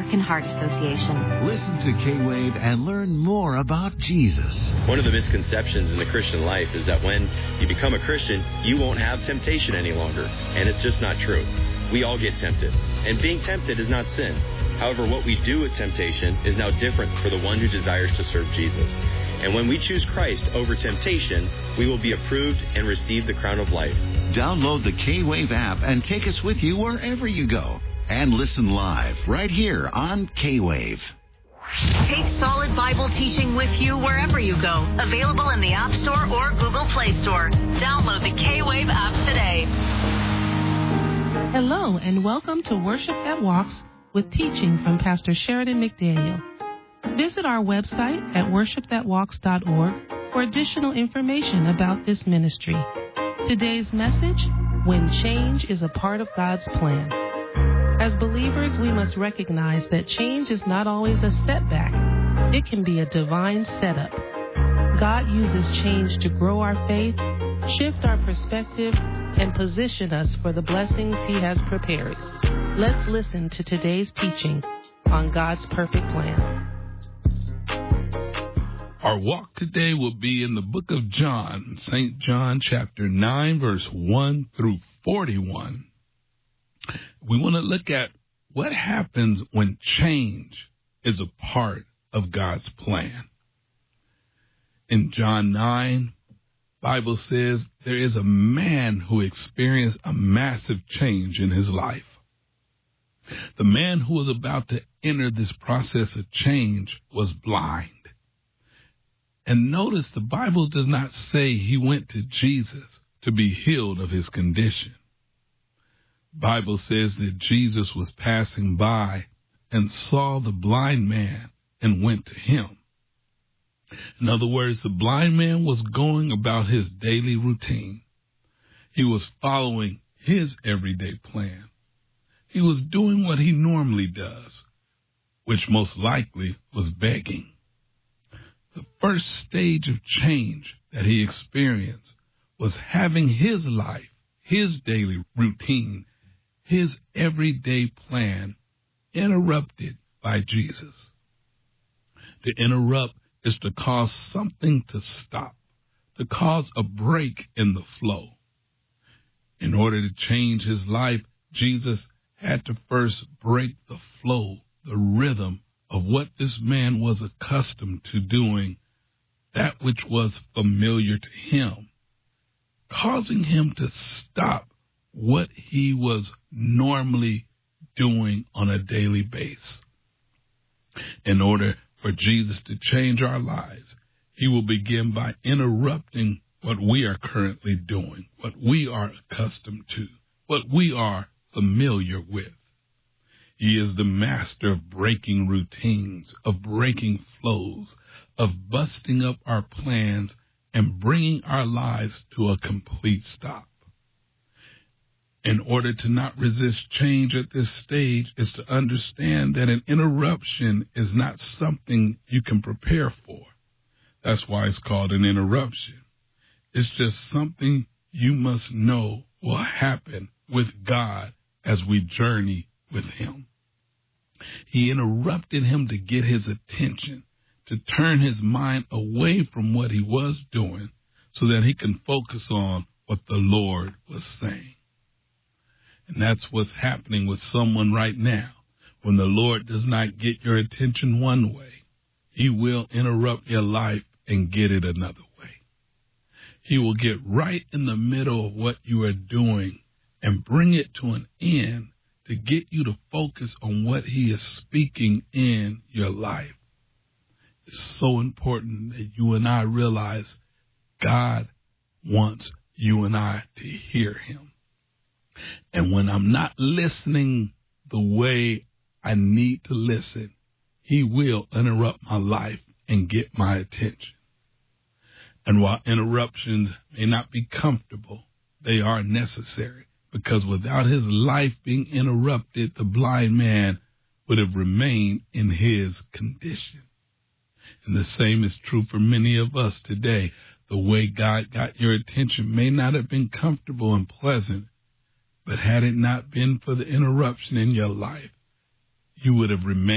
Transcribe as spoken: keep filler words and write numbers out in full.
American Heart Association. Listen to K-Wave and learn more about Jesus. One of the misconceptions in the Christian life is that when you become a Christian, you won't have temptation any longer. And it's just not true. We all get tempted. And being tempted is not sin. However, what we do with temptation is now different for the one who desires to serve Jesus. And when we choose Christ over temptation, we will be approved and receive the crown of life. Download the K-Wave app and take us with you wherever you go. And listen live right here on K-Wave. Take solid Bible teaching with you wherever you go. Available in the App Store or Google Play Store. Download the K-Wave app today. Hello, and welcome to Worship That Walks with teaching from Pastor Sheridan McDaniel. Visit our website at worship that walks dot org for additional information about this ministry. Today's message, when change is a part of God's plan. As believers, we must recognize that change is not always a setback. It can be a divine setup. God uses change to grow our faith, shift our perspective, and position us for the blessings He has prepared. Let's listen to today's teaching on God's perfect plan. Our walk today will be in the book of John, Saint John chapter nine, verse one through forty-one. We want to look at what happens when change is a part of God's plan. In John nine, Bible says there is a man who experienced a massive change in his life. The man who was about to enter this process of change was blind. And notice the Bible does not say he went to Jesus to be healed of his condition. Bible says that Jesus was passing by and saw the blind man and went to him. In other words, the blind man was going about his daily routine. He was following his everyday plan. He was doing what he normally does, which most likely was begging. The first stage of change that he experienced was having his life, his daily routine, his everyday plan interrupted by Jesus. To interrupt is to cause something to stop, to cause a break in the flow. In order to change his life, Jesus had to first break the flow, the rhythm of what this man was accustomed to doing, that which was familiar to him, causing him to stop what he was normally doing on a daily basis. In order for Jesus to change our lives, he will begin by interrupting what we are currently doing, what we are accustomed to, what we are familiar with. He is the master of breaking routines, of breaking flows, of busting up our plans and bringing our lives to a complete stop. In order to not resist change at this stage is to understand that an interruption is not something you can prepare for. That's why it's called an interruption. It's just something you must know will happen with God as we journey with him. He interrupted him to get his attention, to turn his mind away from what he was doing so that he can focus on what the Lord was saying. And that's what's happening with someone right now. When the Lord does not get your attention one way, he will interrupt your life and get it another way. He will get right in the middle of what you are doing and bring it to an end to get you to focus on what he is speaking in your life. It's so important that you and I realize God wants you and I to hear him. And when I'm not listening the way I need to listen, he will interrupt my life and get my attention. And while interruptions may not be comfortable, they are necessary, because without his life being interrupted, the blind man would have remained in his condition. And the same is true for many of us today. The way God got your attention may not have been comfortable and pleasant, but had it not been for the interruption in your life, you would have remained